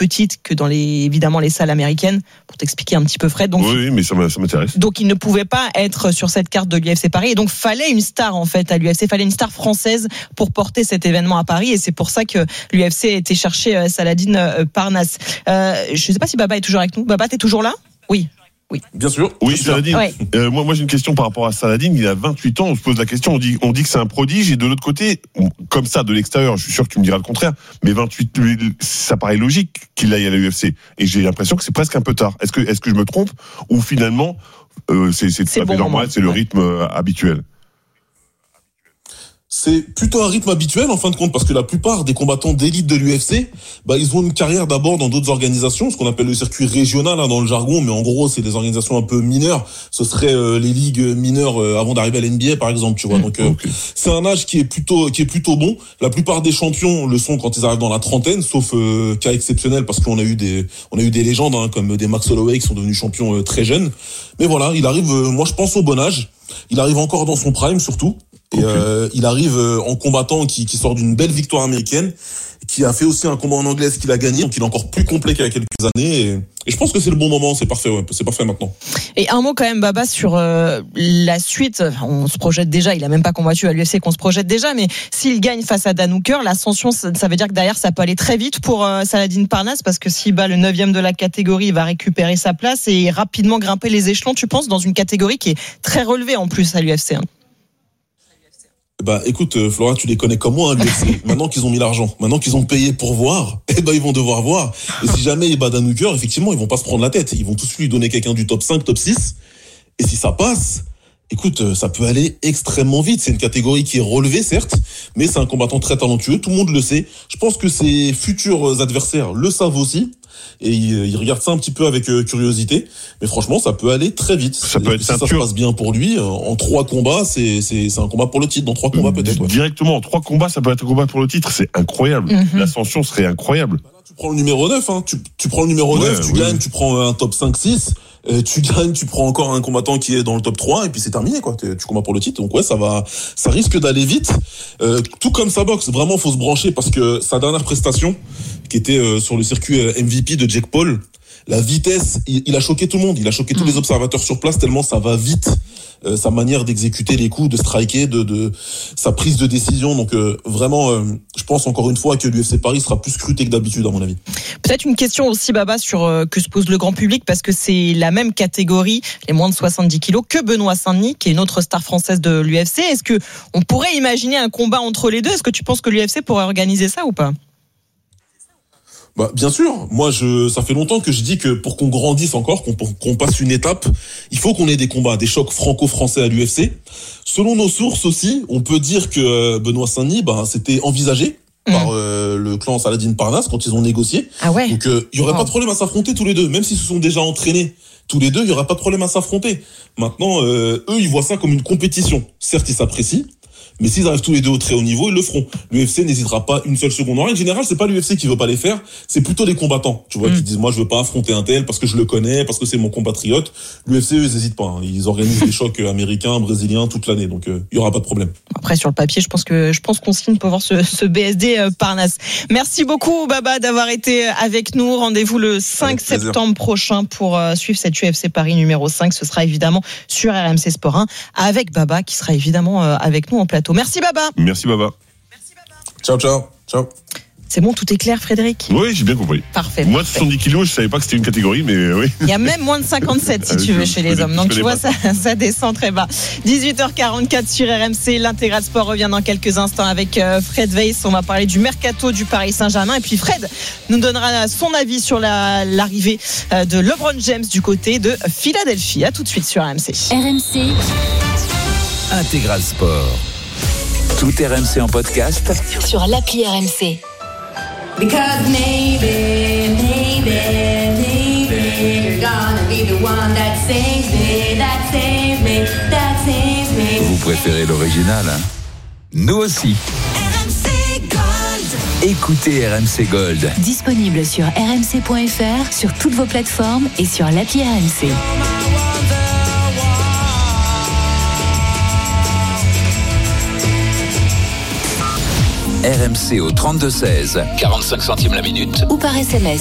petite que dans évidemment les salles américaines, pour t'expliquer un petit peu, Fred. Donc, oui, mais ça m'intéresse. Donc il ne pouvait pas être sur cette carte de l'UFC Paris, et donc fallait une star en fait à l'UFC, fallait une star française pour porter cet événement à Paris, et c'est pour ça que l'UFC a été chercher Saladin Parnasse. Je ne sais pas si Baba est toujours avec nous. Baba, t'es toujours là ? Oui. Bien sûr. Oui, Saladin. Ouais. Moi, j'ai une question par rapport à Saladin. Il a 28 ans. On se pose la question. On dit que c'est un prodige. Et de l'autre côté, comme ça, de l'extérieur, je suis sûr que tu me diras le contraire. Mais 28, ça paraît logique qu'il aille à la UFC. Et j'ai l'impression que c'est presque un peu tard. Est-ce que je me trompe, ou finalement, c'est tout à fait normal, moment. C'est le rythme habituel? C'est plutôt un rythme habituel en fin de compte, parce que la plupart des combattants d'élite de l'UFC, ils ont une carrière d'abord dans d'autres organisations, ce qu'on appelle le circuit régional dans le jargon, mais en gros c'est des organisations un peu mineures. Ce serait les ligues mineures avant d'arriver à l'NBA par exemple, tu vois. Donc c'est un âge qui est plutôt bon. La plupart des champions le sont quand ils arrivent dans la trentaine, sauf cas exceptionnel, parce qu'on a eu des légendes comme des Max Holloway qui sont devenus champions très jeunes. Mais voilà, il arrive, moi je pense, au bon âge. Il arrive encore dans son prime surtout. Et il arrive en combattant qui sort d'une belle victoire américaine, qui a fait aussi un combat en anglaise qu'il a gagné, donc il est encore plus complet qu'il y a quelques années. Et je pense que c'est le bon moment, c'est parfait maintenant. Et un mot quand même, Baba, sur la suite. On se projette déjà, il a même pas combattu à l'UFC, qu'on se projette déjà, mais s'il gagne face à Dan Hooker, l'ascension, ça veut dire que derrière ça peut aller très vite pour Saladin Parnasse, parce que s'il bat le 9e de la catégorie, il va récupérer sa place et rapidement grimper les échelons, tu penses, dans une catégorie qui est très relevée en plus à l'UFC. Écoute, Flora, tu les connais comme moi, l'UFC. Maintenant qu'ils ont mis l'argent, maintenant qu'ils ont payé pour voir, ils vont devoir voir. Et si jamais il bat Dan Hooker, effectivement, ils vont pas se prendre la tête. Ils vont tous lui donner quelqu'un du top 5, top 6. Et si ça passe, écoute, ça peut aller extrêmement vite. C'est une catégorie qui est relevée, certes, mais c'est un combattant très talentueux. Tout le monde le sait. Je pense que ses futurs adversaires le savent aussi. Et il regarde ça un petit peu avec curiosité, mais franchement ça peut aller très vite. Ça peut être si ça se passe bien pour lui, en 3 combats, c'est un combat pour le titre. Dans 3 combats peut-être. Ouais. Directement en 3 combats, ça peut être un combat pour le titre. C'est incroyable. L'ascension serait incroyable. Tu prends le numéro 9, tu prends le numéro 9, tu gagnes, tu prends un top 5-6, tu gagnes, tu prends encore un combattant qui est dans le top 3, et puis c'est terminé, quoi. Tu combats pour le titre, donc ça risque d'aller vite. Tout comme sa boxe, vraiment faut se brancher, parce que sa dernière prestation, qui était sur le circuit MVP de Jake Paul, la vitesse, il a choqué tout le monde, il a choqué tous les observateurs sur place, tellement ça va vite. Sa manière d'exécuter les coups, de striker, de sa prise de décision. Donc vraiment, je pense encore une fois que l'UFC Paris sera plus scruté que d'habitude, à mon avis. Peut-être une question aussi, Baba, sur que se pose le grand public, parce que c'est la même catégorie, les moins de 70 kilos, que Benoît Saint-Denis, qui est une autre star française de l'UFC. Est-ce que on pourrait imaginer un combat entre les deux? Est-ce que tu penses que l'UFC pourrait organiser ça ou pas? Bien sûr, moi ça fait longtemps que je dis que pour qu'on grandisse encore, qu'on passe une étape, il faut qu'on ait des combats, des chocs franco-français à l'UFC. Selon nos sources aussi, on peut dire que Benoît Saint-Denis, c'était envisagé par le clan Saladin Parnasse quand ils ont négocié. Ah ouais. Donc il y aurait pas de problème à s'affronter tous les deux, même s'ils se sont déjà entraînés tous les deux, il y aura pas de problème à s'affronter. Maintenant, eux ils voient ça comme une compétition. Certes, ils s'apprécient, mais s'ils arrivent tous les deux au très haut niveau, ils le feront. L'UFC n'hésitera pas une seule seconde. En règle générale, c'est pas l'UFC qui veut pas les faire, c'est plutôt les combattants, tu vois, qui disent moi je veux pas affronter un tel parce que je le connais, parce que c'est mon compatriote. L'UFC, eux, ils hésitent pas. Ils organisent des chocs américains, brésiliens toute l'année, donc il y aura pas de problème. Après sur le papier, je pense qu'on signe pour voir ce BSD Parnasse. Merci beaucoup, Baba, d'avoir été avec nous. Rendez-vous le 5 septembre prochain pour suivre cette UFC Paris numéro 5. Ce sera évidemment sur RMC Sport 1 avec Baba qui sera évidemment avec nous en plateau. Merci Baba. Merci Baba. Ciao. C'est bon, tout est clair, Frédéric? Oui, j'ai bien compris. Parfait. Moi, 70 kilos, je savais pas que c'était une catégorie, mais oui. Il y a même moins de 57, si tu veux, chez les hommes. Donc, tu vois, ça descend très bas. 18h44 sur RMC. L'Intégral Sport revient dans quelques instants avec Fred Weiss. On va parler du mercato du Paris Saint-Germain. Et puis, Fred nous donnera son avis sur l'arrivée de LeBron James du côté de Philadelphie. À tout de suite sur RMC. RMC. Intégral Sport. Tout RMC en podcast sur l'appli RMC. Because maybe you're gonna be the one that saves me. Vous préférez l'original, hein? Nous aussi. RMC Gold. Écoutez RMC Gold. Disponible sur rmc.fr, sur toutes vos plateformes et sur l'appli RMC. RMC au 32-16, 45 centimes la minute. Ou par SMS.